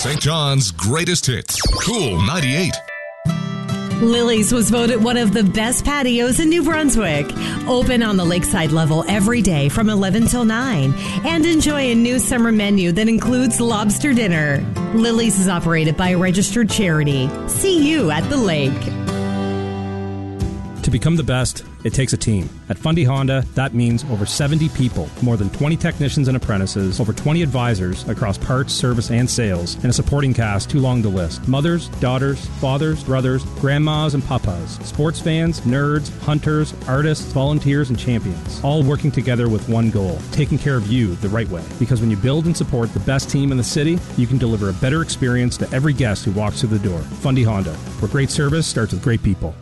St. John's greatest hits. Cool 98. Lily's was voted one of the best patios in New Brunswick. Open on the lakeside level every day from 11 till 9. And enjoy a new summer menu that includes lobster dinner. Lily's is operated by a registered charity. See you at the lake. To become the best, it takes a team. At Fundy Honda, that means over 70 people, more than 20 technicians and apprentices, over 20 advisors across parts, service, and sales, and a supporting cast too long to list. Mothers, daughters, fathers, brothers, grandmas, and papas, sports fans, nerds, hunters, artists, volunteers, and champions, all working together with one goal, taking care of you the right way. Because when you build and support the best team in the city, you can deliver a better experience to every guest who walks through the door. Fundy Honda, where great service starts with great people.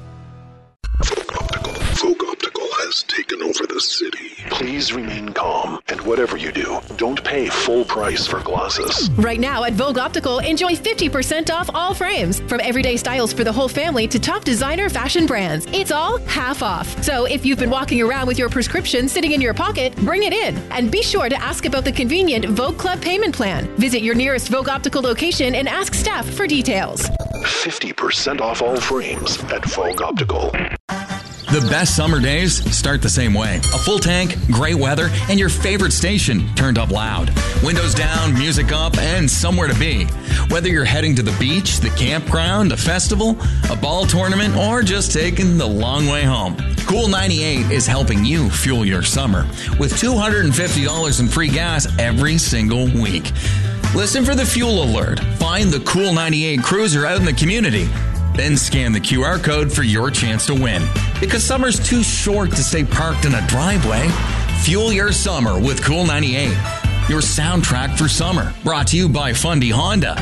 Vogue Optical has taken over the city. Please remain calm, and whatever you do, don't pay full price for glasses. Right now at Vogue Optical, enjoy 50% off all frames. From everyday styles for the whole family to top designer fashion brands. It's all half off. So if you've been walking around with your prescription sitting in your pocket, bring it in. And be sure to ask about the convenient Vogue Club payment plan. Visit your nearest Vogue Optical location and ask staff for details. 50% off all frames at Vogue Optical. The best summer days start the same way. A full tank, great weather, and your favorite station turned up loud. Windows down, music up, and somewhere to be. Whether you're heading to the beach, the campground, a festival, a ball tournament, or just taking the long way home, Cool 98 is helping you fuel your summer with $250 in free gas every single week. Listen for the fuel alert. Find the Cool 98 cruiser out in the community. Then scan the QR code for your chance to win. Because summer's too short to stay parked in a driveway. Fuel your summer with Cool 98. Your soundtrack for summer. Brought to you by Fundy Honda.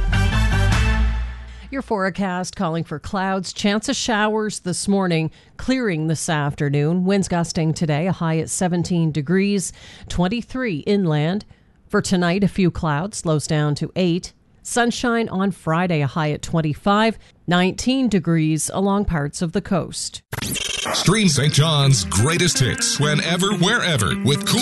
Your forecast calling for clouds, chance of showers this morning, clearing this afternoon. Winds gusting today, a high at 17 degrees, 23 inland. For tonight, a few clouds, slows down to 8. Sunshine on Friday, a high at 25, 19 degrees along parts of the coast. Stream St. John's greatest hits whenever, wherever with Cool